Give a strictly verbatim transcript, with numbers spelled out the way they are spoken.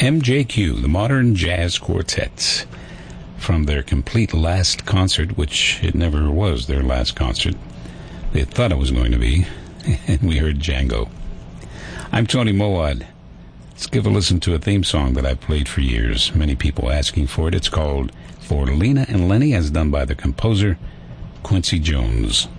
M J Q, the Modern Jazz Quartet, from their complete last concert, which it never was their last concert. They thought it was going to be, and we heard Django. I'm Tony Moad. Let's give a listen to a theme song that I've played for years. Many people asking for it. It's called For Lena and Lenny, as done by the composer Quincy Jones.